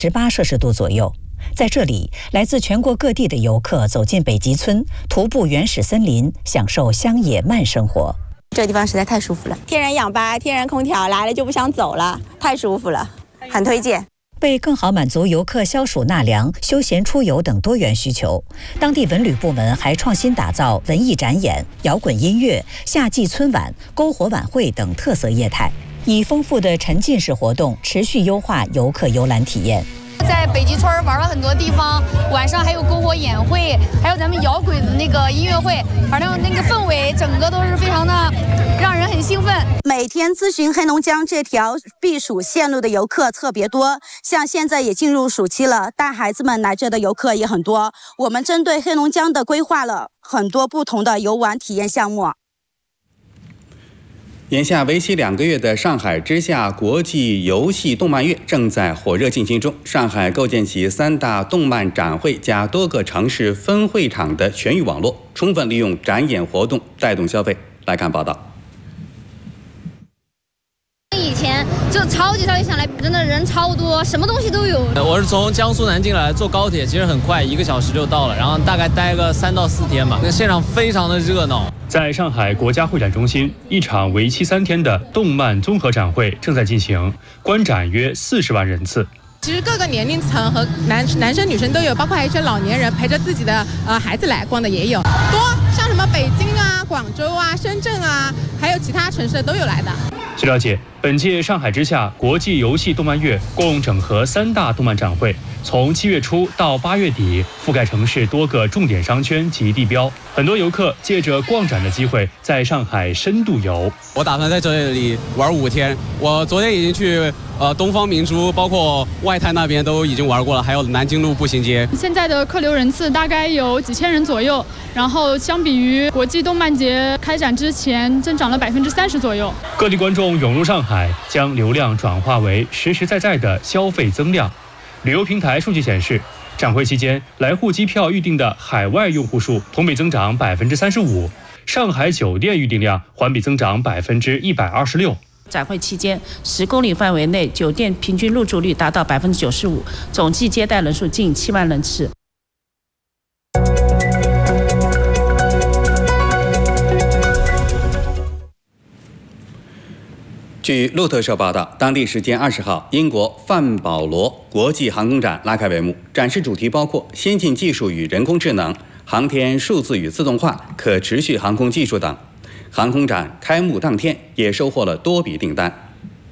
18摄氏度左右。在这里，来自全国各地的游客走进北极村，徒步原始森林，享受乡野慢生活。 这个地方实在太舒服了，天然氧吧，天然空调，来了就不想走了，太舒服了，很推荐。 为更好满足游客消暑纳凉、休闲出游等多元需求，当地文旅部门还创新打造文艺展演、摇滚音乐、夏季春晚、篝火晚会等特色业态，以丰富的沉浸式活动持续优化游客游览体验。 在北极村玩了很多地方，晚上还有篝火演会，还有咱们摇滚的那个音乐会，反正那个氛围整个都是非常的让人很兴奋。 每天咨询黑龙江这条避暑线路的游客特别多，像现在也进入暑期了，带孩子们来这的游客也很多。我们针对黑龙江的规划了很多不同的游玩体验项目。 眼下为期2个月的上海之夏国际游戏动漫月正在火热进行中。上海构建起3大动漫展会加多个城市分会场的全域网络，充分利用展演活动带动消费。来看报道。 以前就超级想来，真的人超多，什么东西都有。 我是从江苏南京来，坐高铁其实很快，1个小时就到了，然后大概待个3到4天吧。那现场非常的热闹。 在上海国家会展中心，一场为期3天的动漫综合展会正在进行，观展约40万人次。 其实各个年龄层和男生女生都有，包括还有一些老年人陪着自己的孩子来逛的也有，多像什么北京啊、广州啊、深圳啊，还有其他城市的都有来的。 据了解，本届上海之夏国际游戏动漫月共整合3大动漫展会，从7月初到8月底，覆盖城市多个重点商圈及地标。很多游客借着逛展的机会，在上海深度游。 我打算在这里玩5天。我昨天已经去东方明珠，包括外滩那边都已经玩过了，还有南京路步行街。 现在的客流人次大概有几千人左右，然后相比于国际动漫节开展之前，增长了30%左右。 各地观众涌入上海，将流量转化为实实在在的消费增量。旅游平台数据显示，展会期间来沪机票预订的海外用户数同比增长35%，上海酒店预订量环比增长126%。 展会期间，10公里范围内酒店平均入住率达到95%，总计接待人数近7万人次。 据路透社报道，当地时间20号，英国范保罗国际航空展拉开帷幕，展示主题包括先进技术与人工智能、航天数字与自动化、可持续航空技术等。航空展开幕当天也收获了多笔订单。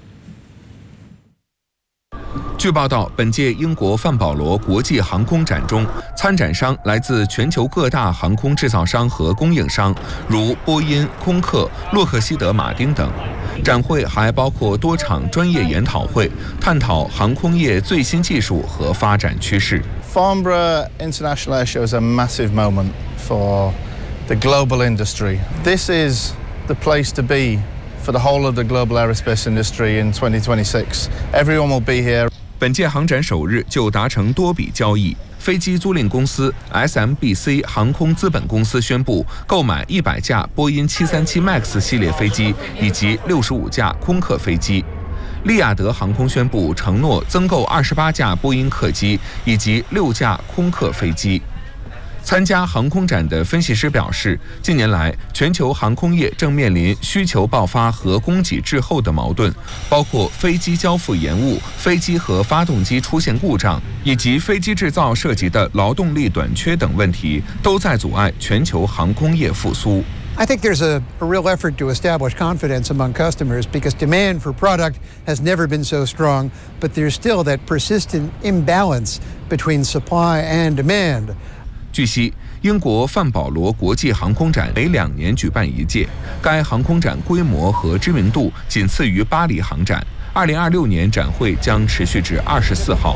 据报道，本届英国范保罗国际航空展中，参展商来自全球各大航空制造商和供应商，如波音、空客、洛克希德马丁等。展会还包括多场专业研讨会，探讨航空业最新技术和发展趋势。 Farnborough International Air Show is a massive moment for the global industry. This is the place to be for the whole of the global aerospace industry in 2026. Everyone will be here. 本届航展首日就达成多笔交易。飞机租赁公司 SMBC 航空资本公司宣布购买100架波音737 MAX 系列飞机以及65架空客飞机。利雅得航空宣布承诺增购28架波音客机以及6架空客飞机。参加航空展的分析师表示，近年来全球航空业正面临需求爆发和供给滞后的矛盾，包括飞机交付延误、飞机和发动机出现故障，以及飞机制造涉及的劳动力短缺等问题，都在阻碍全球航空业复苏。 I think there's a real effort to establish confidence among customers because demand for product has never been so strong, but there's still that persistent imbalance between supply and demand. 据悉，英国范保罗国际航空展每2年举办一届，该航空展规模和知名度仅次于巴黎航展。2026年展会将持续至24号。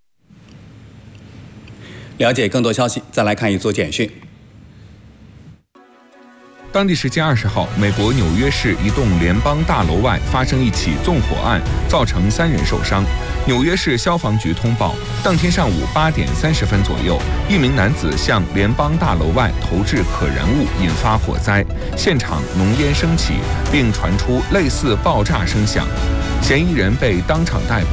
了解更多消息，再来看一组简讯。 当地时间20号，美国纽约市一栋联邦大楼外发生一起纵火案，造成3人受伤。纽约市消防局通报，当天上午8点30分左右，一名男子向联邦大楼外投掷可燃物，引发火灾，现场浓烟升起，并传出类似爆炸声响，嫌疑人被当场逮捕。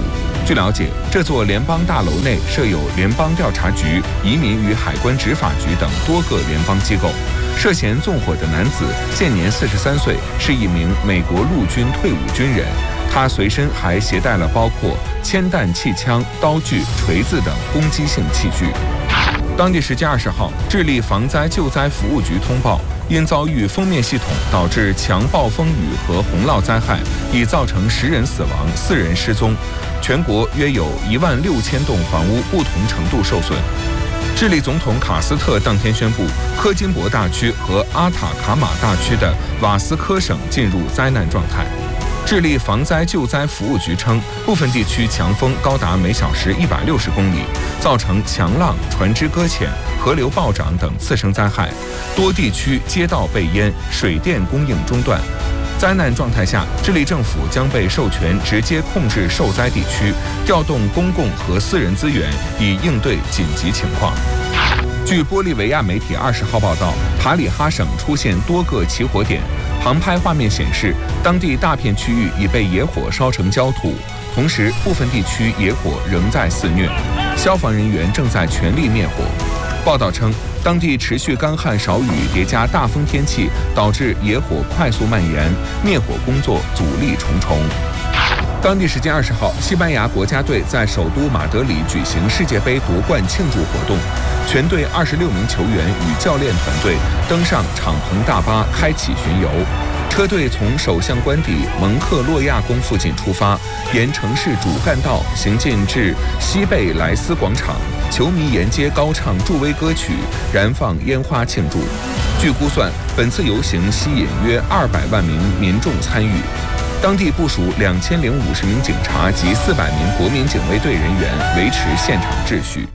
据了解，这座联邦大楼内设有联邦调查局、移民与海关执法局等多个联邦机构。涉嫌纵火的男子现年43岁，是一名美国陆军退伍军人。他随身还携带了包括铅弹气枪、刀具、锤子等攻击性器具。当地时间20号，智利防灾救灾服务局通报，因遭遇锋面系统导致强暴风雨和洪涝灾害，已造成10人死亡、4人失踪，全国约有16000栋房屋不同程度受损。智利总统卡斯特当天宣布，科金博大区和阿塔卡马大区的瓦斯科省进入灾难状态。智利防灾救灾服务局称，部分地区强风高达每小时160公里，造成强浪、船只搁浅、河流暴涨等次生灾害，多地区街道被淹，水电供应中断。灾难状态下，智利政府将被授权直接控制受灾地区，调动公共和私人资源，以应对紧急情况。据玻利维亚媒体20号报道，塔里哈省出现多个起火点，航拍画面显示，当地大片区域已被野火烧成焦土，同时部分地区野火仍在肆虐，消防人员正在全力灭火。报道称，当地持续干旱少雨叠加大风天气，导致野火快速蔓延，灭火工作阻力重重。当地时间20号，西班牙国家队在首都马德里举行世界杯夺冠庆祝活动，全队26名球员与教练团队登上敞篷大巴开启巡游。车队从首相官邸蒙克洛亚宫附近出发，沿城市主干道行进至西贝莱斯广场，球迷沿街高唱助威歌曲，燃放烟花庆祝。据估算，本次游行吸引约200万名民众参与。当地部署2050名警察及400名国民警卫队人员维持现场秩序。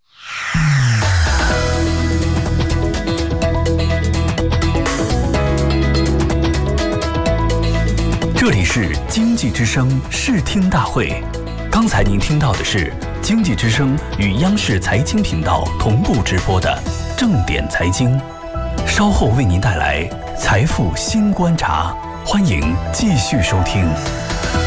这里是经济之声视听大会，刚才您听到的是经济之声与央视财经频道同步直播的正点财经，稍后为您带来财富新观察，欢迎继续收听。